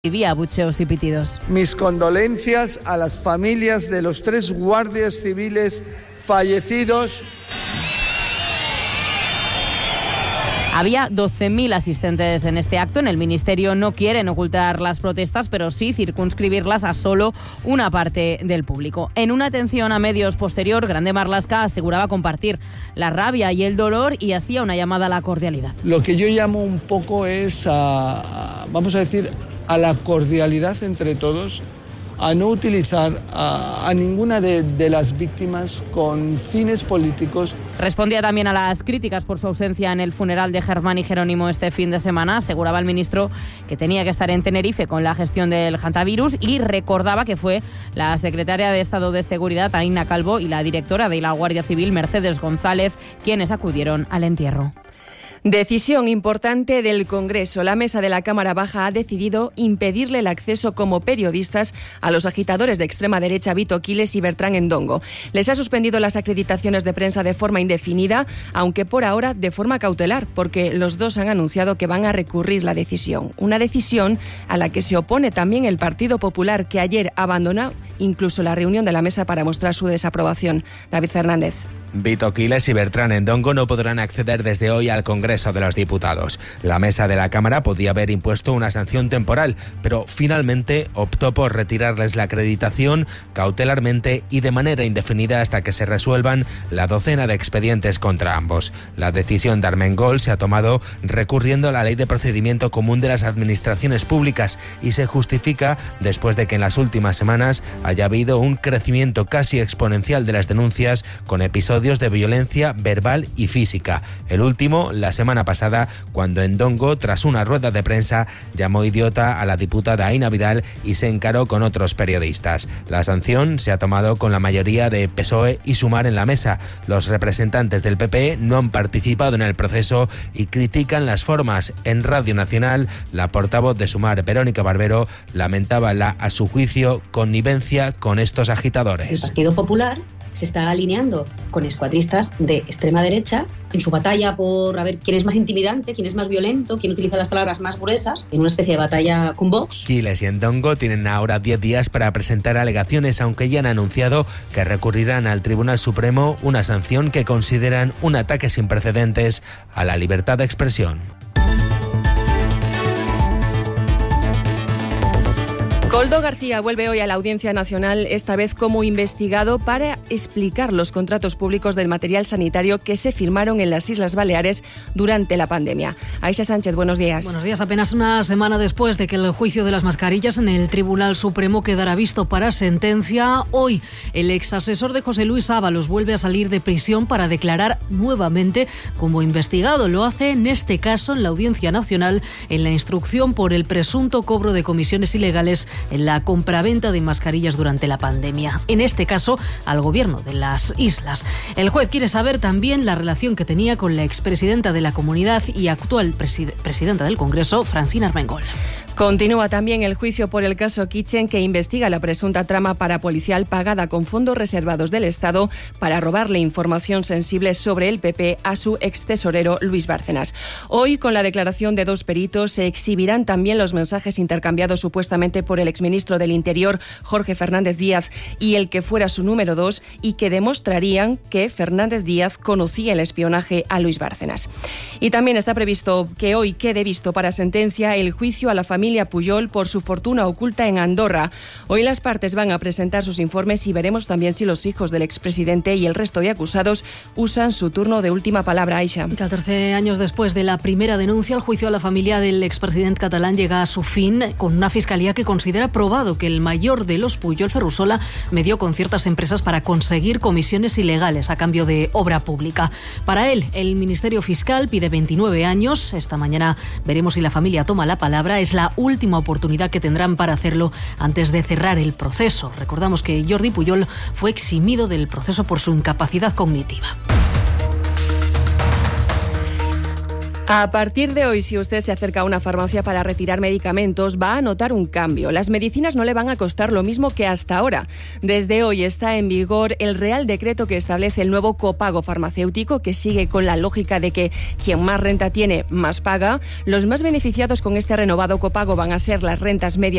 Vía abucheos y pitidos. Mis condolencias a las familias de los 3 guardias civiles fallecidos. Había 12.000 asistentes en este acto. En el Ministerio no quieren ocultar las protestas, pero sí circunscribirlas a solo una parte del público. En una atención a medios posterior, Grande Marlaska aseguraba compartir la rabia y el dolor y hacía una llamada a la cordialidad. Lo que yo llamo un poco es vamos a decir, a la cordialidad entre todos, a no utilizar a ninguna de las víctimas con fines políticos. Respondía también a las críticas por su ausencia en el funeral de Germán y Jerónimo este fin de semana. Aseguraba el ministro que tenía que estar en Tenerife con la gestión del hantavirus y recordaba que fue la secretaria de Estado de Seguridad, Aina Calvo, y la directora de la Guardia Civil, Mercedes González, quienes acudieron al entierro. Decisión importante del Congreso. La mesa de la Cámara Baja ha decidido impedirle el acceso como periodistas a los agitadores de extrema derecha Vito Quiles y Bertrán Endongo. Les ha suspendido las acreditaciones de prensa de forma indefinida, aunque por ahora de forma cautelar, porque los dos han anunciado que van a recurrir la decisión. Una decisión a la que se opone también el Partido Popular, que ayer abandonó incluso la reunión de la mesa para mostrar su desaprobación. David Fernández. Vito Quiles y Bertrán Endongo no podrán acceder desde hoy al Congreso de los Diputados. La mesa de la Cámara podía haber impuesto una sanción temporal, pero finalmente optó por retirarles la acreditación cautelarmente y de manera indefinida hasta que se resuelvan la docena de expedientes contra ambos. La decisión de Armengol se ha tomado recurriendo a la Ley de Procedimiento Común de las Administraciones Públicas y se justifica después de que en las últimas semanas haya habido un crecimiento casi exponencial de las denuncias con episodios de violencia verbal y física. El último, la semana pasada, cuando Endongo, tras una rueda de prensa, llamó idiota a la diputada Aina Vidal y se encaró con otros periodistas. La sanción se ha tomado con la mayoría de PSOE y Sumar en la mesa. Los representantes del PP no han participado en el proceso y critican las formas. En Radio Nacional, la portavoz de Sumar, Verónica Barbero, lamentaba la, a su juicio, connivencia con estos agitadores. El Partido Popular se está alineando con escuadristas de extrema derecha en su batalla por a ver quién es más intimidante, quién es más violento, quién utiliza las palabras más gruesas, en una especie de batalla con Vox. Quiles y Endongo tienen ahora 10 días para presentar alegaciones, aunque ya han anunciado que recurrirán al Tribunal Supremo una sanción que consideran un ataque sin precedentes a la libertad de expresión. Koldo García vuelve hoy a la Audiencia Nacional, esta vez como investigado, para explicar los contratos públicos del material sanitario que se firmaron en las Islas Baleares durante la pandemia. Aisha Sánchez, buenos días. Buenos días. Apenas una semana después de que el juicio de las mascarillas en el Tribunal Supremo quedara visto para sentencia, hoy el exasesor de José Luis Ábalos vuelve a salir de prisión para declarar nuevamente como investigado. Lo hace en este caso en la Audiencia Nacional en la instrucción por el presunto cobro de comisiones ilegales en la compraventa de mascarillas durante la pandemia. En este caso, al gobierno de las islas. El juez quiere saber también la relación que tenía con la expresidenta de la Comunidad y actual presidenta del Congreso, Francina Armengol. Continúa también el juicio por el caso Kitchen, que investiga la presunta trama parapolicial pagada con fondos reservados del Estado para robarle información sensible sobre el PP a su extesorero Luis Bárcenas. Hoy, con la declaración de 2 peritos, se exhibirán también los mensajes intercambiados supuestamente por el exministro del Interior, Jorge Fernández Díaz, y el que fuera su número 2, y que demostrarían que Fernández Díaz conocía el espionaje a Luis Bárcenas. Y también está previsto que hoy quede visto para sentencia el juicio a la familia Pujol por su fortuna oculta en Andorra. Hoy las partes van a presentar sus informes y veremos también si los hijos del expresidente y el resto de acusados usan su turno de última palabra. Aisha. 14 años después de la primera denuncia, el juicio a la familia del expresidente catalán llega a su fin con una fiscalía que considera probado que el mayor de los Pujol, Ferrusola, medió con ciertas empresas para conseguir comisiones ilegales a cambio de obra pública. Para él, el Ministerio Fiscal pide 29 años. Esta mañana veremos si la familia toma la palabra. Es la última oportunidad que tendrán para hacerlo antes de cerrar el proceso. Recordamos que Jordi Pujol fue eximido del proceso por su incapacidad cognitiva. A partir de hoy, si usted se acerca a una farmacia para retirar medicamentos, va a notar un cambio. Las medicinas no le van a costar lo mismo que hasta ahora. Desde hoy está en vigor el Real Decreto que establece el nuevo copago farmacéutico, que sigue con la lógica de que quien más renta tiene, más paga. Los más beneficiados con este renovado copago van a ser las rentas medias